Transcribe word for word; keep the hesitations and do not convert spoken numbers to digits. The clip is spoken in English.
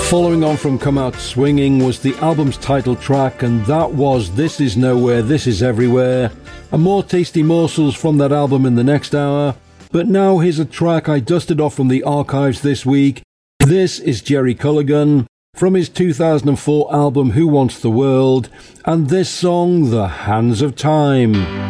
Following on from Come Out Swinging was the album's title track, and that was This Is Nowhere, This Is Everywhere. And more tasty morsels from that album in the next hour. But now here's a track I dusted off from the archives this week. This is Jerry Culligan from his two thousand four album Who Wants the World, and this song, The Hands of Time.